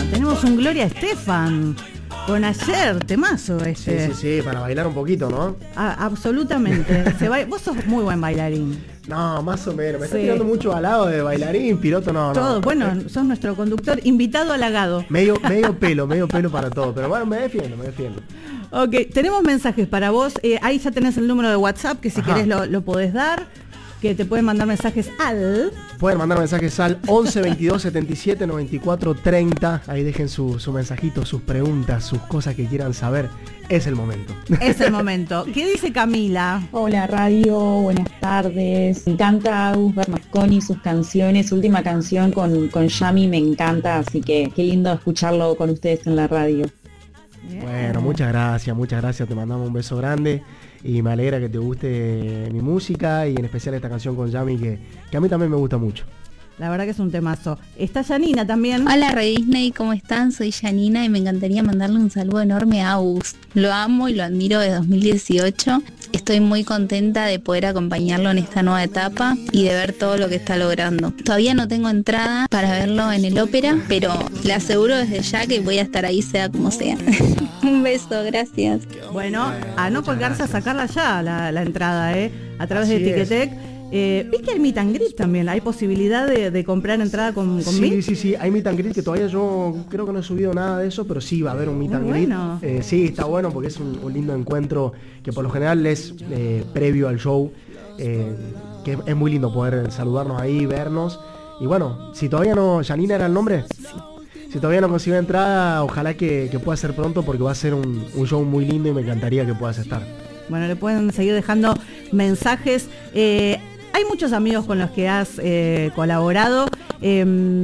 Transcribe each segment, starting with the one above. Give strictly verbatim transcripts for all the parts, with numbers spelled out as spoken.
tenemos un Gloria Estefan con Ayer, temazo este. Sí, sí, sí, para bailar un poquito, ¿no? Ah, absolutamente. Se ba... Vos sos muy buen bailarín. No, más o menos. Me sí. está tirando mucho al lado de bailarín, piloto, no, todo, no. bueno, sos nuestro conductor, invitado halagado. Medio, medio pelo, medio pelo para todo. Pero bueno, me defiendo, me defiendo. Ok, tenemos mensajes para vos. Eh, ahí ya tenés el número de WhatsApp, que si Ajá. querés lo, lo podés dar. Que te pueden mandar mensajes al... Pueden mandar mensajes al once veintidós setenta y siete noventa y cuatro treinta. Ahí dejen su, su mensajito, sus preguntas, sus cosas que quieran saber. Es el momento. Es el momento. ¿Qué dice Camila? Hola radio, buenas tardes. Me encanta Agus Bernasconi, sus canciones. Su última canción con, con Yami me encanta, así que qué lindo escucharlo con ustedes en la radio. Bien. Bueno, muchas gracias, muchas gracias. Te mandamos un beso grande. Y me alegra que te guste mi música y en especial esta canción con Yami que, que a mí también me gusta mucho. La verdad que es un temazo. Está Janina también. Hola Red Disney, ¿cómo están? Soy Janina y me encantaría mandarle un saludo enorme a Agus. Lo amo y lo admiro de dos mil dieciocho. Estoy muy contenta de poder acompañarlo en esta nueva etapa y de ver todo lo que está logrando. Todavía no tengo entrada para verlo en el ópera, pero le aseguro desde ya que voy a estar ahí sea como sea. Un beso, gracias. Bueno, a no colgarse, a sacarla ya la, la entrada, ¿eh? A través Así de Ticketek. Eh, ¿Ves que hay meet and greet también? ¿Hay posibilidad de, de comprar entrada con, con Sí, meet? sí, sí, hay meet and greet que todavía yo creo que no he subido nada de eso, pero sí va a haber un meet and greet. Bueno. Eh, sí, está bueno porque es un, un lindo encuentro que por lo general es eh, previo al show, eh, que es muy lindo poder saludarnos ahí, vernos. Y bueno, si todavía no, ¿Janina era el nombre? Sí. Si todavía no consigo entrada, ojalá que, que pueda ser pronto porque va a ser un, un show muy lindo y me encantaría que puedas estar. Bueno, le pueden seguir dejando mensajes. Eh, Hay muchos amigos con los que has eh, colaborado. Eh,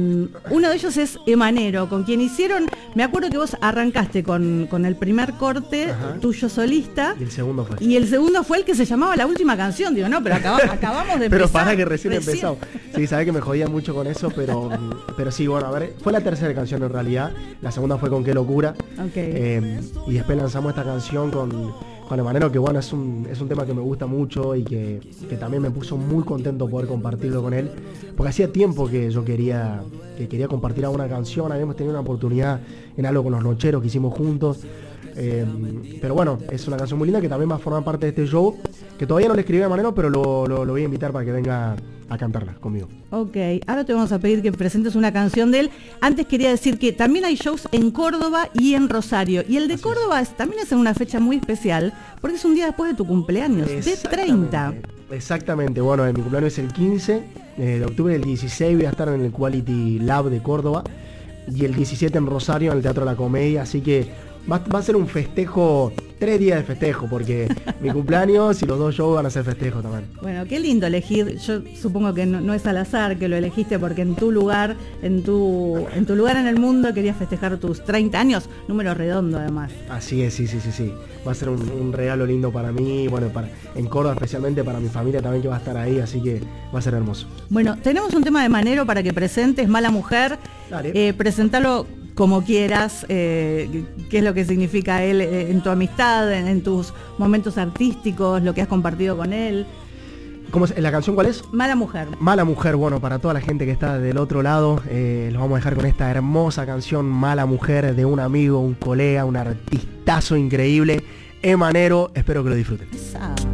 uno de ellos es Emanero, con quien hicieron... Me acuerdo que vos arrancaste con, con el primer corte Ajá. tuyo solista. Y el segundo fue. Y el segundo fue el que se llamaba La Última Canción. Digo, no, pero acaba, acabamos de empezar. Pero para que recién, recién empezó. Sí, sabés que me jodía mucho con eso, pero pero sí, bueno, a ver, fue la tercera canción en realidad. La segunda fue con Qué Locura. Okay. Eh, y después lanzamos esta canción con... Con Emanero, que bueno, es un, es un tema que me gusta mucho y que, que también me puso muy contento poder compartirlo con él, porque hacía tiempo que yo quería, que quería compartir alguna canción, habíamos tenido una oportunidad en algo con los Nocheros que hicimos juntos, eh, pero bueno, es una canción muy linda que también va a formar parte de este show, que todavía no le escribí a Emanero, pero lo, lo, lo voy a invitar para que venga a cantarla conmigo. Ok, ahora te vamos a pedir que presentes una canción de él. Antes quería decir que también hay shows en Córdoba y en Rosario. Y el de Así Córdoba es. también es en una fecha muy especial, porque es un día después de tu cumpleaños, de treinta. Exactamente, bueno, mi cumpleaños es el quince de octubre, el dieciséis voy a estar en el Quality Lab de Córdoba y el diecisiete en Rosario, en el Teatro de la Comedia, así que va, va a ser un festejo, tres días de festejo, porque mi cumpleaños y los dos shows van a ser festejos también. Bueno, qué lindo elegir, yo supongo que no, no es al azar que lo elegiste porque en tu lugar, en tu, en tu lugar en el mundo querías festejar tus treinta años, número redondo además. Así es, sí, sí, sí, sí. Va a ser un, un regalo lindo para mí, bueno, para, en Córdoba especialmente para mi familia también que va a estar ahí, así que va a ser hermoso. Bueno, tenemos un tema de Emanero para que presentes, Mala Mujer, eh, presentalo como quieras, eh, qué es lo que significa él eh, en tu amistad, en, en tus momentos artísticos, lo que has compartido con él. ¿Cómo es? ¿La canción cuál es? Mala Mujer. Mala Mujer, bueno, para toda la gente que está del otro lado, eh, los vamos a dejar con esta hermosa canción Mala Mujer de un amigo, un colega, un artistazo increíble, Emanero, espero que lo disfruten. Esa.